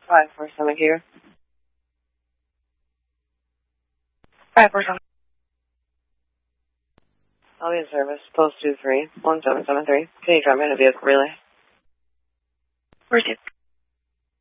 547 here. 547. I'll be in service. Post 23, 1773. Can you drop me in a vehicle relay? Where's it?